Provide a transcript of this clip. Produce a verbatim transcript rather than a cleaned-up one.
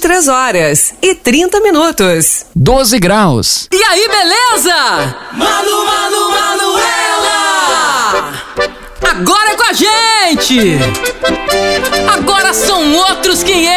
três horas e trinta minutos. doze graus. E aí, beleza? Manu, Manu, Manuela! Agora é com a gente! Agora são outros quinhentos!